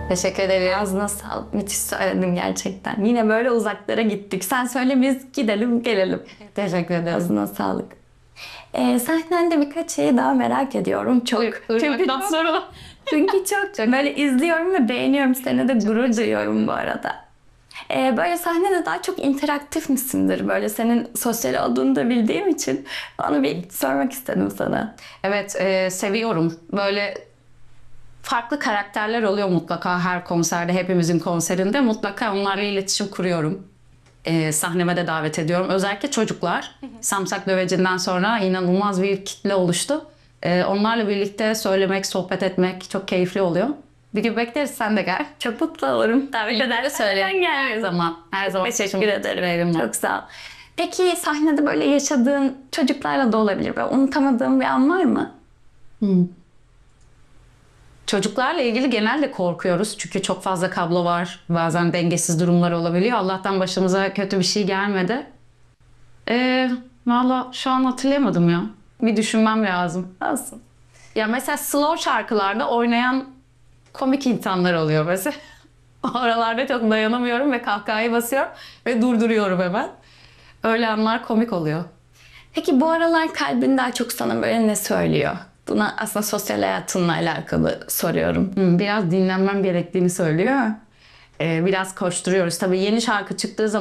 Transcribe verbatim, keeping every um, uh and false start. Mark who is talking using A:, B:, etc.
A: Teşekkür ederim.
B: Ağzına sağlık. Müthiş söyledin gerçekten. Yine böyle uzaklara gittik. Sen söyle biz gidelim gelelim.
A: Teşekkür ederim.
B: Ağzına sağlık. Ee, sahnende birkaç şeyi daha merak ediyorum. Çok. Çünkü çok,
A: sonra.
B: çünkü çok, çok böyle izliyorum ve beğeniyorum. Seni de gurur duyuyorum bu arada. Ee, böyle sahnede daha çok interaktif misindir? Böyle senin sosyal olduğunu da bildiğim için onu bir sormak istedim sana.
A: Evet, e, seviyorum. Böyle farklı karakterler oluyor mutlaka her konserde, hepimizin konserinde. Mutlaka onlarla iletişim kuruyorum. E, sahneme de davet ediyorum. Özellikle çocuklar. Samsak Döveci'nden sonra inanılmaz bir kitle oluştu. E, onlarla birlikte söylemek, sohbet etmek çok keyifli oluyor. Bir gün bekleriz, sen de gel.
B: Çok mutlu olurum. Davet edersen
A: Söylerim.
B: gel.
A: Her zaman. Her zaman.
B: Teşekkür ederim.
A: ederim.
B: Çok sağ ol. Peki sahnede böyle yaşadığın çocuklarla da olabilir. Böyle unutamadığın bir an var mı?
A: Çocuklarla ilgili genelde korkuyoruz. Çünkü çok fazla kablo var. Bazen dengesiz durumlar olabiliyor. Allah'tan başımıza kötü bir şey gelmedi. Ee, Valla şu an hatırlayamadım ya. Bir düşünmem lazım.
B: Olsun.
A: Ya mesela slow şarkılarda oynayan komik insanlar oluyor mesela. Oralarda çok dayanamıyorum ve kahkahayı basıyorum ve durduruyorum hemen. Öyle anlar komik oluyor.
B: Peki bu aralar kalbin daha çok sana böyle ne söylüyor? Buna aslında sosyal hayatınla alakalı soruyorum.
A: Hmm, Biraz dinlenmem gerektiğini söylüyor. Ee, biraz koşturuyoruz. Tabii yeni şarkı çıktığı zaman